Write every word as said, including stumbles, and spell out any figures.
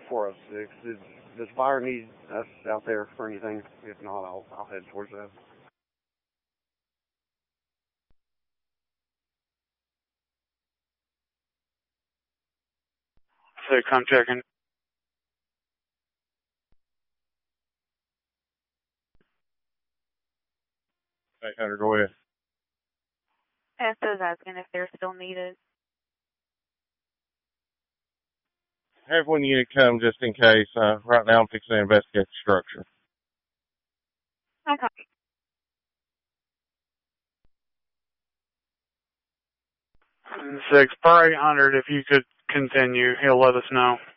four oh six. Does, does fire need us out there for anything? If not, I'll, I'll head towards that. Six, I'm checking. eight hundred, go ahead. S is asking if they're still needed. Have one unit come just in case. Uh, right now I'm fixing to investigate the structure. Okay. Six, per eight hundred, if you could continue, he'll let us know.